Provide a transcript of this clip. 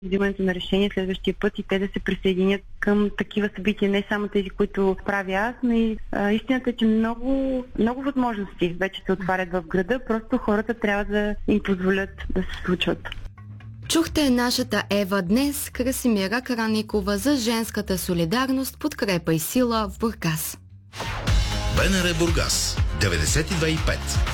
взимането на решение следващия път и те да се присъединят към такива събития, не само тези, които правя аз, но и истината е, че много възможности вече се отварят в града, просто хората трябва да им позволят да се случват. Чухте нашата Ева днес, Красимира Караникова, за женската солидарност, подкрепа и сила в Бургас. БНР Бургас 92,5